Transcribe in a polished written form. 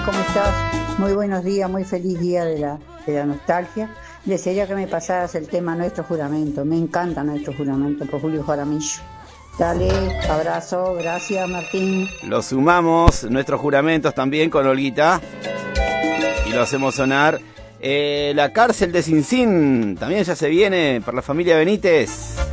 ¿cómo estás? Muy buenos días, muy feliz día de la nostalgia. Desearía que me pasaras el tema Nuestro Juramento. Me encanta Nuestro Juramento por Julio Jaramillo. Dale, abrazo, gracias Martín. Lo sumamos, nuestros juramentos también con Olguita. Y lo hacemos sonar. La cárcel de Sin Sin también ya se viene para la familia Benítez.